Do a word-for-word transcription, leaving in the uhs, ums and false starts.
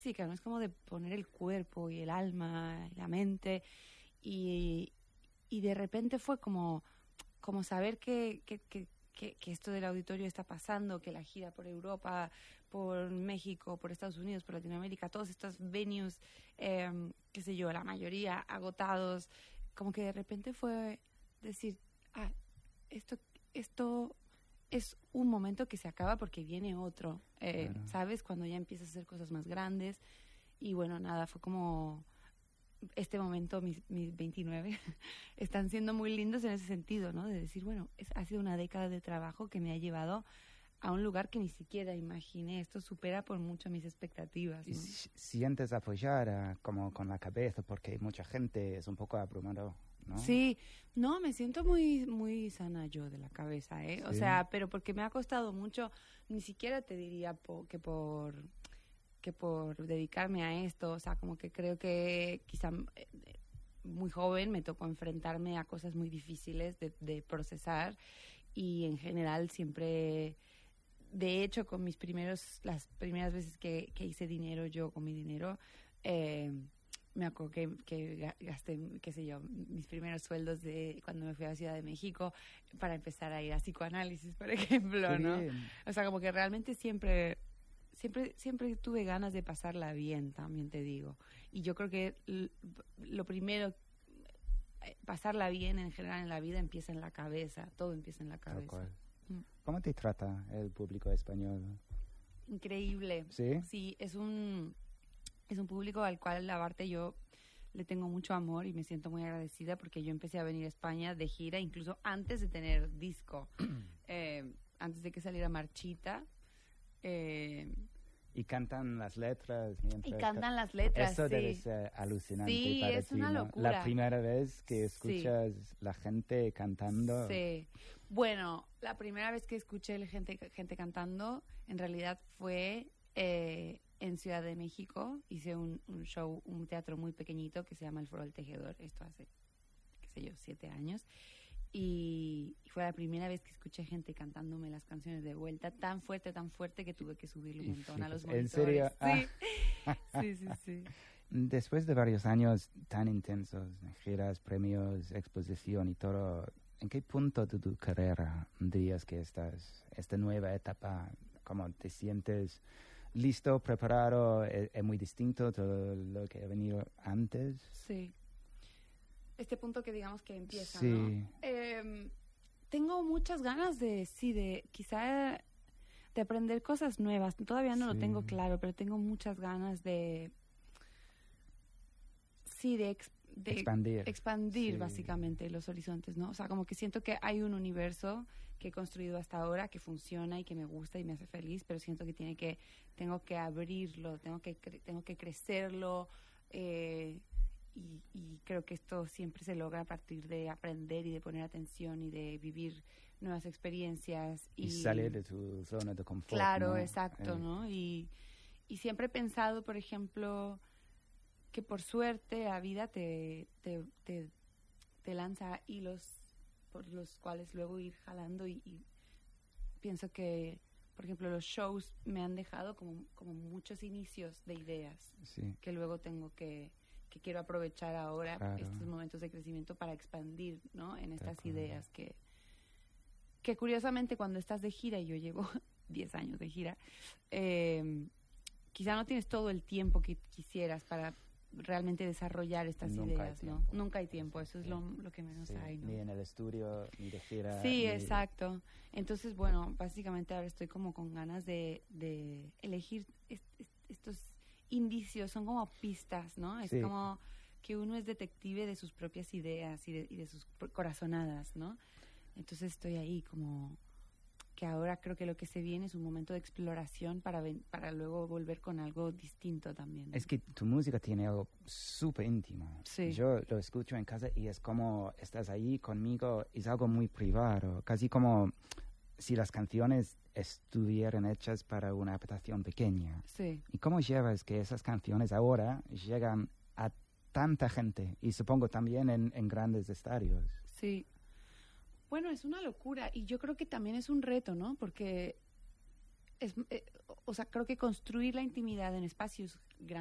física, ¿no? Es como de poner el cuerpo y el alma y la mente y, y de repente fue como, como saber que, que, que, que, que esto del auditorio está pasando, que la gira por Europa, por México, por Estados Unidos, por Latinoamérica, todos estos venues, eh, qué sé yo, la mayoría agotados, como que de repente fue decir, ah, esto, esto es un momento que se acaba porque viene otro, eh, Claro. ¿sabes? Cuando ya empiezas a hacer cosas más grandes. Y bueno, nada, fue como este momento, mis, mis veintinueve, están siendo muy lindos en ese sentido, ¿no? De decir, bueno, es, ha sido una década de trabajo que me ha llevado a un lugar que ni siquiera imaginé. Esto supera por mucho mis expectativas, Y ¿no? si- sientes apoyar a- como con la cabeza, porque mucha gente es un poco abrumado, ¿no? Sí, no, me siento muy muy sana yo de la cabeza, ¿eh? O Sí. sea, pero porque me ha costado mucho, ni siquiera te diría po- que por que por dedicarme a esto, o sea, como que creo que quizá eh, muy joven me tocó enfrentarme a cosas muy difíciles de, de procesar y en general siempre, de hecho, con mis primeros, las primeras veces que, que hice dinero yo con mi dinero, eh, me acuerdo que, que ga- gasté, qué sé yo, mis primeros sueldos de cuando me fui a Ciudad de México para empezar a ir a psicoanálisis, por ejemplo, Qué ¿no? bien. O sea, como que realmente siempre, siempre, siempre tuve ganas de pasarla bien, también te digo. Y yo creo que l- lo primero, eh, pasarla bien en general en la vida empieza en la cabeza, todo empieza en la Tal cabeza. cual. Mm. ¿Cómo te trata el público español? Increíble. ¿Sí? Sí, es un, es un público al cual la parte yo le tengo mucho amor y me siento muy agradecida porque yo empecé a venir a España de gira incluso antes de tener disco, eh, antes de que saliera Marchita. Eh, Y cantan las letras mientras... y cantan las letras, Eso sí. debe ser alucinante Sí, para es ti, una ¿no? locura. La primera vez que Sí. escuchas la gente cantando. Sí. Bueno, la primera vez que escuché la gente, gente cantando, en realidad fue eh, en Ciudad de México. Hice un, un show, un teatro muy pequeñito que se llama El Foro del Tejedor. Esto hace, qué sé yo, siete años. Y, y fue la primera vez que escuché gente cantándome las canciones de vuelta tan fuerte, tan fuerte que tuve que subirle un Y montón a los flipas. ¿En monitores. serio? Sí. sí, sí, sí. Después de varios años tan intensos, giras, premios, exposición y todo, ¿en qué punto de tu carrera dirías que estás, esta nueva etapa, cómo te sientes listo, preparado, es, es muy distinto a todo lo que ha venido antes? Sí. Este punto que digamos que empieza, Sí. ¿no? Eh, tengo muchas ganas de, sí, de quizá de aprender cosas nuevas. Todavía no Sí. lo tengo claro, pero tengo muchas ganas de, sí, de, ex- de Expandir. expandir Sí. básicamente los horizontes, ¿no? O sea, como que siento que hay un universo que he construido hasta ahora que funciona y que me gusta y me hace feliz, pero siento que tiene que, tengo que abrirlo, tengo que, cre- tengo que crecerlo, eh, y, y creo que esto siempre se logra a partir de aprender y de poner atención y de vivir nuevas experiencias. Y, Y, salir de tu zona de confort. Claro, ¿no? exacto, Eh, ¿no? Y, y siempre he pensado, por ejemplo, que por suerte la vida te, te, te, te lanza hilos por los cuales luego ir jalando y, y pienso que, por ejemplo, los shows me han dejado como, como muchos inicios de ideas Sí. que luego tengo que, que quiero aprovechar ahora, Claro. estos momentos de crecimiento para expandir, ¿no? En estas cual. ideas que, que curiosamente cuando estás de gira, y yo llevo diez años de gira, eh, quizá no tienes todo el tiempo que quisieras para realmente desarrollar estas Nunca hay ideas, ¿no? tiempo. Nunca hay tiempo, eso es Sí. lo, lo que menos Sí, hay, ¿no? Ni en el estudio, ni de gira. Sí, ni- exacto. Entonces, bueno, básicamente ahora estoy como con ganas de, de elegir est- est- estos indicios, son como pistas, ¿no? Es Sí. como que uno es detective de sus propias ideas y de, y de sus por- corazonadas, ¿no? Entonces estoy ahí como que ahora creo que lo que se viene es un momento de exploración para, ven- para luego volver con algo distinto también, ¿no? Es que tu música tiene algo súper íntimo. Sí. Yo lo escucho en casa y es como estás ahí conmigo, es algo muy privado, casi como si las canciones estuvieran hechas para una habitación pequeña. Sí. ¿Y cómo llevas que esas canciones ahora llegan a tanta gente? Y supongo también en, en grandes estadios. Sí. Bueno, es una locura y yo creo que también es un reto, ¿no? Porque es, eh, o sea, creo que construir la intimidad en espacios grandes